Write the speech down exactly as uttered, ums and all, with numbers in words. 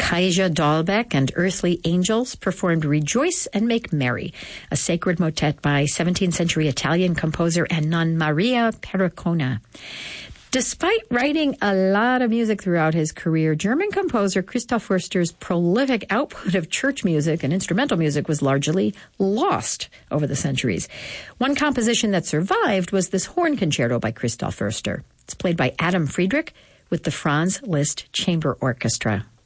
Kaija Dahlbeck and Earthly Angels performed Rejoice and Make Merry, a sacred motet by seventeenth century Italian composer and nun Maria Pericona. Despite writing a lot of music throughout his career, German composer Christoph Förster's prolific output of church music and instrumental music was largely lost over the centuries. One composition that survived was this horn concerto by Christoph Förster. It's played by Adam Friedrich with the Franz Liszt Chamber Orchestra.